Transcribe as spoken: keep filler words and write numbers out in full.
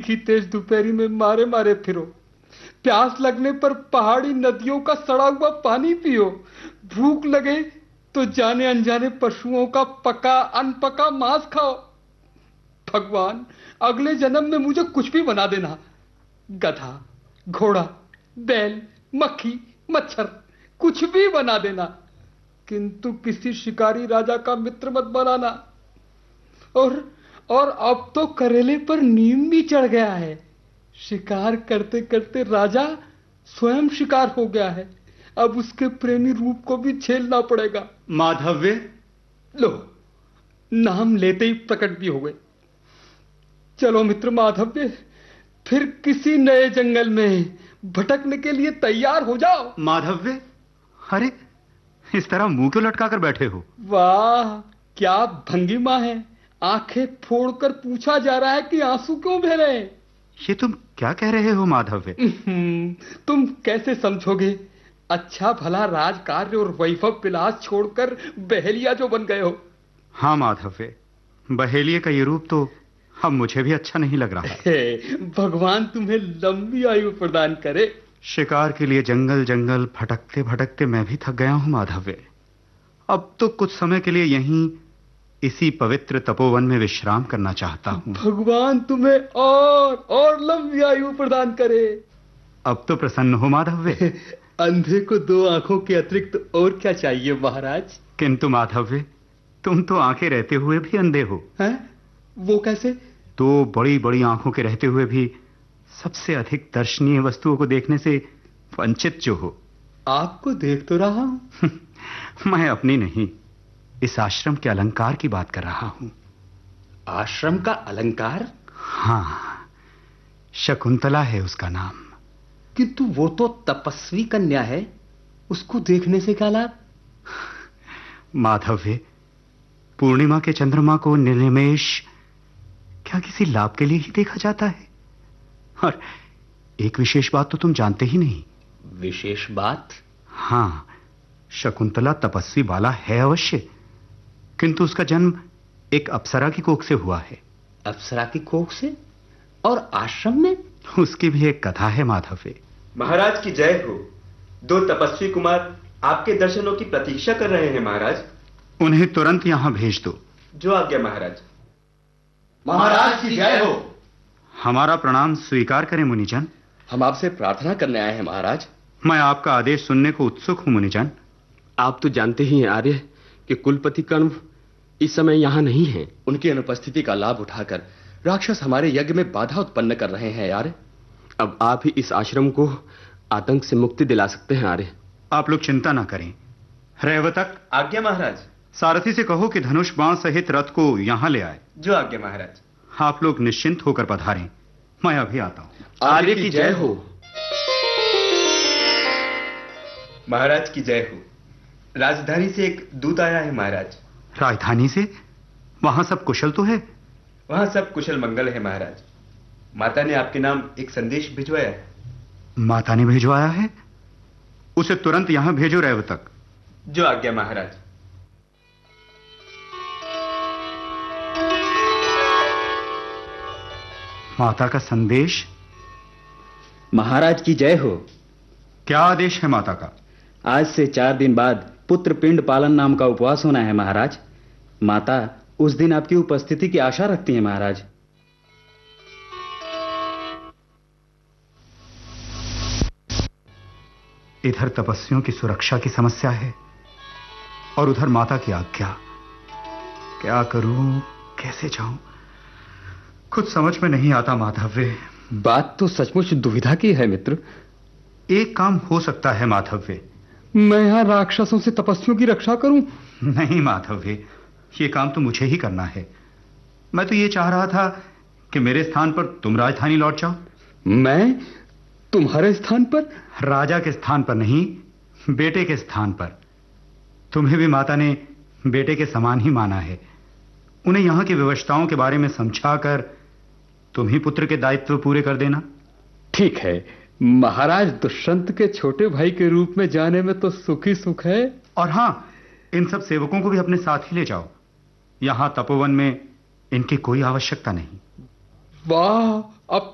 तीखी तेज दोपहरी में मारे मारे फिरो, प्यास लगने पर पहाड़ी नदियों का सड़ा हुआ पानी पियो, भूख लगे तो जाने अनजाने पशुओं का पका अनपका मांस खाओ। भगवान अगले जन्म में मुझे कुछ भी बना देना, गधा, घोड़ा, बैल, मक्खी, मच्छर, कुछ भी बना देना, किंतु किसी शिकारी राजा का मित्र मत बनाना। और और अब तो करेले पर नीम भी चढ़ गया है। शिकार करते करते राजा स्वयं शिकार हो गया है, अब उसके प्रेमी रूप को भी झेलना पड़ेगा। माधव्य, लो, नाम लेते ही प्रकट भी हो गए। चलो मित्र माधव्य, फिर किसी नए जंगल में भटकने के लिए तैयार हो जाओ। माधव्य, अरे इस तरह मुंह क्यों लटका कर बैठे हो? वाह, क्या भंगिमा है। आंखें फोड़कर पूछा जा रहा है कि आंसू क्यों बह रहे हैं। ये तुम क्या कह रहे हो माधव्य? तुम कैसे समझोगे? अच्छा भला राजकार्य और वैभव विलास छोड़कर बहेलिया जो बन गए हो। हाँ माधव्य, बहेलिये का ये रूप तो अब मुझे भी अच्छा नहीं लग रहा। भगवान तुम्हें लंबी आयु प्रदान करे। शिकार के लिए जंगल जंगल भटकते भटकते मैं भी थक गया हूं माधव्य। अब तो कुछ समय के लिए यहीं इसी पवित्र तपोवन में विश्राम करना चाहता हूं। भगवान तुम्हें और और लंबी आयु प्रदान करे। अब तो प्रसन्न हो माधव्य। अंधे को दो आंखों के अतिरिक्त और क्या चाहिए महाराज? किंतु माधव्य, तुम तो आंखें रहते हुए भी अंधे हो। हैं? वो कैसे? तो बड़ी बड़ी आंखों के रहते हुए भी सबसे अधिक दर्शनीय वस्तुओं को देखने से वंचित जो हो। आपको देख तो रहा हूं। मैं अपनी नहीं, इस आश्रम के अलंकार की बात कर रहा हूं। आश्रम का अलंकार? हाँ, शकुंतला है उसका नाम। किंतु वो तो तपस्वी कन्या है, उसको देखने से क्या लाभ? माधव्य, पूर्णिमा के चंद्रमा को निर्निमेष क्या किसी लाभ के लिए ही देखा जाता है? और एक विशेष बात तो तुम जानते ही नहीं। विशेष बात? हाँ, शकुंतला तपस्वी बाला है अवश्य, किंतु उसका जन्म एक अप्सरा की कोख से हुआ है। अप्सरा की कोख से? और आश्रम में? उसकी भी एक कथा है माधव्य। महाराज की जय हो। दो तपस्वी कुमार आपके दर्शनों की प्रतीक्षा कर रहे हैं महाराज। उन्हें तुरंत यहां भेज दो। जो आज्ञा महाराज। महाराज की जय हो। हमारा प्रणाम स्वीकार करें मुनिजन। हम आपसे प्रार्थना करने आए हैं महाराज। मैं आपका आदेश सुनने को उत्सुक हूं मुनिजन। आप तो जानते ही हैं आर्य कि कुलपति कर्ण इस समय यहां नहीं हैं। उनकी अनुपस्थिति का लाभ उठाकर राक्षस हमारे यज्ञ में बाधा उत्पन्न कर रहे हैं आर्य। अब आप ही इस आश्रम को आतंक से मुक्ति दिला सकते हैं आर्य। आप लोग चिंता ना करें। रेवतक, आज्ञा महाराज। सारथी से कहो कि धनुष बाण सहित रथ को यहां ले आए। जो आज्ञा महाराज। आप लोग निश्चिंत होकर पधारें, मैं अभी आता हूं। आर्य की जय हो। महाराज की जय हो। राजधानी से एक दूत आया है महाराज। राजधानी से? वहां सब कुशल तो है? वहां सब कुशल मंगल है महाराज। माता ने आपके नाम एक संदेश भिजवाया है। माता ने भिजवाया है? उसे तुरंत यहां भेजो रेवतक। जो आज्ञा महाराज। माता का संदेश? महाराज की जय हो। क्या आदेश है माता का? आज से चार दिन बाद पुत्र पिंड पालन नाम का उपवास होना है महाराज। माता उस दिन आपकी उपस्थिति की आशा रखती हैं महाराज। इधर तपस्वियों की सुरक्षा की समस्या है और उधर माता की आज्ञा। क्या करूं, कैसे जाऊं, कुछ समझ में नहीं आता माधव्य। बात तो सचमुच दुविधा की है मित्र। एक काम हो सकता है माधव्य। मैं यहां राक्षसों से तपस्वियों की रक्षा करूं? नहीं माधव्य, ये काम तो मुझे ही करना है। मैं तो ये चाह रहा था कि मेरे स्थान पर तुम राजधानी लौट जाओ। मैं तुम्हारे स्थान पर? राजा के स्थान पर नहीं, बेटे के स्थान पर। तुम्हें भी माता ने बेटे के समान ही माना है। उन्हें यहां की व्यवस्थाओं के बारे में समझाकर तुम ही पुत्र के दायित्व पूरे कर देना। ठीक है महाराज, दुष्यंत के छोटे भाई के रूप में जाने में तो सुख ही सुख है। और हां, इन सब सेवकों को भी अपने साथ ही ले जाओ। यहां तपोवन में इनकी कोई आवश्यकता नहीं। वाह, अब